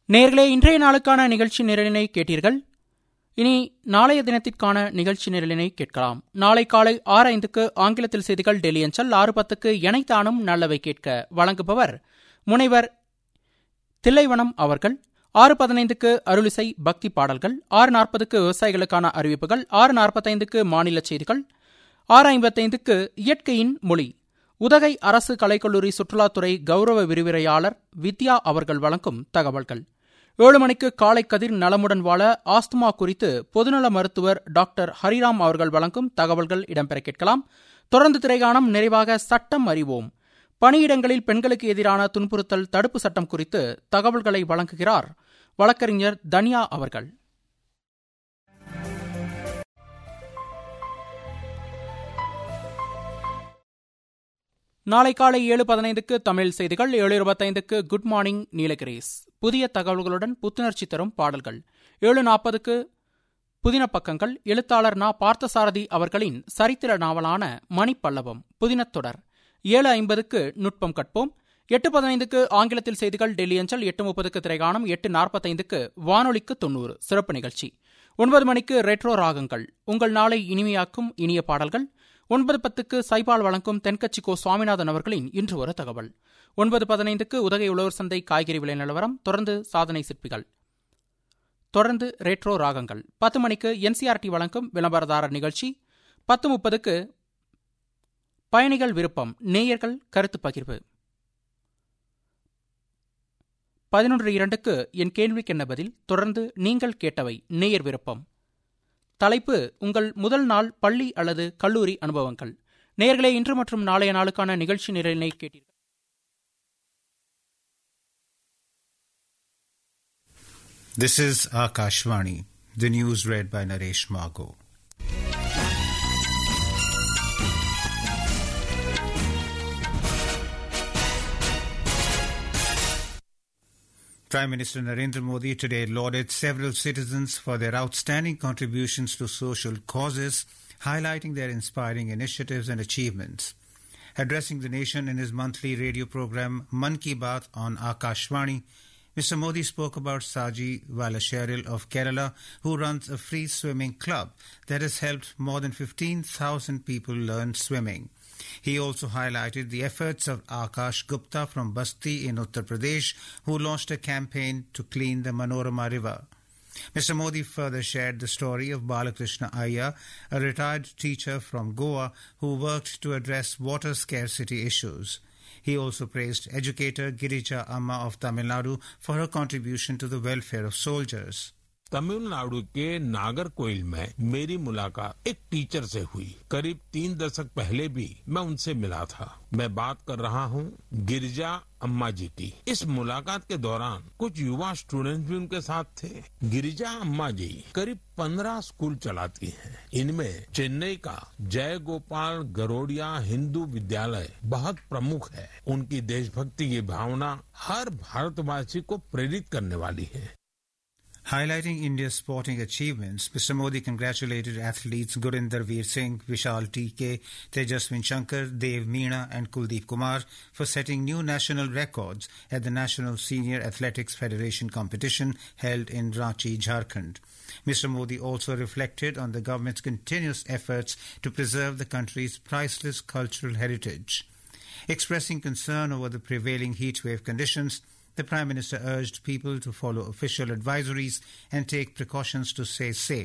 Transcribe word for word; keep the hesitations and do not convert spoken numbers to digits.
நேயர்களே, இன்றைய நாளுக்கான நிகழ்ச்சி நிரலினை கேட்டீர்கள். இனி நாளைய தினத்திற்கான நிகழ்ச்சி நிரலினை கேட்கலாம். நாளை காலை ஆறு ஐந்துக்கு ஆங்கிலத்தில் செய்திகள் டெல்லி அஞ்சல், ஆறு பத்துக்கு எனைத்தானும் நல்லவை கேட்க வழங்குபவர் முனைவர் தில்லைவனம் அவர்கள். ஆறு பதினைந்துக்கு அருளிசை பக்தி பாடல்கள், ஆறு நாற்பதுக்கு விவசாயிகளுக்கான அறிவிப்புகள், ஆறு நாற்பத்தைந்துக்கு மாநில செய்திகள், ஆறு ஐம்பத்தைந்துக்கு இயற்கையின் மொழி, உதகை அரசு கலைக்கல்லூரி சுற்றுலாத்துறை கௌரவ விரிவுரையாளர் வித்யா அவர்கள் வழங்கும் தகவல்கள். ஏழு மணிக்கு காலை கதிர் நலமுடன் வாழ ஆஸ்துமா குறித்து பொதுநல மருத்துவர் டாக்டர் ஹரிராம் அவர்கள் வழங்கும் தகவல்கள் இடம்பெற கேட்கலாம். தொடர்ந்து திரைகாணம், நிறைவாக சட்டம் அறிவோம். பணியிடங்களில் பெண்களுக்கு எதிரான துன்புறுத்தல் தடுப்பு சட்டம் குறித்து தகவல்களை வழங்குகிறார் வழக்கறிஞர் தன்யா அவர்கள். நாளை காலை ஏழு பதினைந்துக்கு தமிழ் செய்திகள், ஏழு இருபத்தைந்துக்கு குட் மார்னிங் நீலகிரீஸ், புதிய தகவல்களுடன் புத்துணர்ச்சி தரும் பாடல்கள். ஏழு நாற்பதுக்கு புதின பக்கங்கள், எழுத்தாளர் நா பார்த்தசாரதி அவர்களின் சரித்திர நாவலான மணிப்பல்லவம் புதினத்தொடர். ஏழு ஐம்பதுக்கு நுட்பம் கற்போம். எட்டு பதினைந்துக்கு ஆங்கிலத்தில் செய்திகள் டெல்லி அஞ்சல், எட்டு முப்பதுக்கு திரைகாணம், எட்டு நாற்பத்தைந்துக்கு வானொலிக்கு தொண்ணூறு சிறப்பு நிகழ்ச்சி. ஒன்பது மணிக்கு ரெட்ரோ ராகங்கள், உங்கள் நாளை இனிமையாக்கும் இனிய பாடல்கள். ஒன்பது பத்துக்கு சைபால் வழங்கும் தென்கட்சி கோ சுவாமிநாதன் அவர்களின் இன்று ஒரு தகவல். ஒன்பது பதினைந்துக்கு உதகை உழவர் சந்தை காய்கறி விலை நிலவரம், தொடர்ந்து சாதனை சிற்பிகள், தொடர்ந்து ரெட்ரோ ராகங்கள். பத்து மணிக்கு என்சிஆர்டி வழங்கும் விளம்பரதாரர் நிகழ்ச்சி. பத்து முப்பதுக்கு பயணிகள் விருப்பம், நேயர்கள் கருத்து பகிர்வு. பதினொன்று இரண்டுக்கு என் கேள்விக்கென்ன பதில், தொடர்ந்து நீங்கள் கேட்டவை நேயர் விருப்பம். தலைப்பு உங்கள் முதல் நாள் பள்ளி அல்லது கல்லூரி அனுபவங்கள். நேயர்களே, இன்று மற்றும் நாளைய நாளுக்கான நிகழ்ச்சி நிரலினை கேட்டீர்கள். This is Akashvani. The news read by Naresh Margo. Prime Minister Narendra Modi today lauded several citizens for their outstanding contributions to social causes, highlighting their inspiring initiatives and achievements. Addressing the nation in his monthly radio program Mann Ki Baat on Akashvani, Mister Modi spoke about Saji Valascheril of Kerala, who runs a free swimming club that has helped more than fifteen thousand people learn swimming. He also highlighted the efforts of Akash Gupta from Basti in Uttar Pradesh, who launched a campaign to clean the Manorama River. Mister Modi further shared the story of Balakrishna Iyer, a retired teacher from Goa who worked to address water scarcity issues. He also praised educator Girija Amma of Tamil Nadu for her contribution to the welfare of soldiers. Tamil Nadu के नागरकोइल में मेरी मुलाकात एक teacher से हुई. करीब तीन दशक पहले भी मैं उनसे मिला था. मैं बात कर रहा हूँ गिरिजा अम्मा जी की. इस मुलाकात के दौरान कुछ युवा स्टूडेंट्स भी उनके साथ थे. गिरिजा अम्मा जी करीब पंद्रह स्कूल चलाती हैं. इनमें चेन्नई का जय गोपाल गरोडिया हिंदू विद्यालय बहुत प्रमुख है. उनकी देशभक्ति की भावना हर भारतवासी को प्रेरित करने वाली है. Highlighting India's sporting achievements, Mister Modi congratulated athletes Gurinder Veer Singh, Vishal T K, Tejaswin Shankar, Dev Meena and Kuldeep Kumar for setting new national records at the National Senior Athletics Federation competition held in Ranchi, Jharkhand. Mister Modi also reflected on the government's continuous efforts to preserve the country's priceless cultural heritage. Expressing concern over the prevailing heatwave conditions, the Prime Minister urged people to follow official advisories and take precautions to stay safe.